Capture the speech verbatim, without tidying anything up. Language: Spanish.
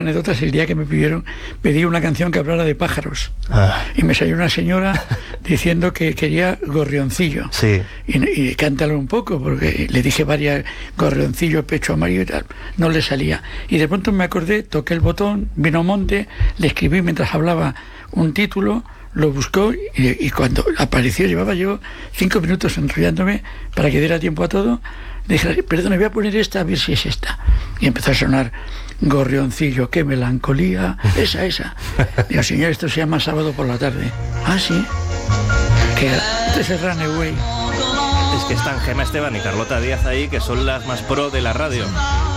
Anécdotas el día que me pidieron pedir una canción que hablara de pájaros. Ah. Y me salió una señora diciendo que quería Gorrioncillo. Sí. Y, y cántalo un poco, porque le dije varias, Gorrioncillo, pecho amarillo y tal. No le salía. Y de pronto me acordé, toqué el botón, vino Monte, le escribí mientras hablaba un título, lo buscó y, y cuando apareció, llevaba yo cinco minutos enrollándome para que diera tiempo a todo. Le dije, perdona, voy a poner esta, a ver si es esta. Y empezó a sonar Gorrioncillo, qué melancolía. Esa, esa. Digo, señor, esto se llama Sábado por la tarde. Ah, sí. Que este es el Runaway. Es que están Gemma Esteban y Carlota Díaz ahí, que son las más pro de la radio.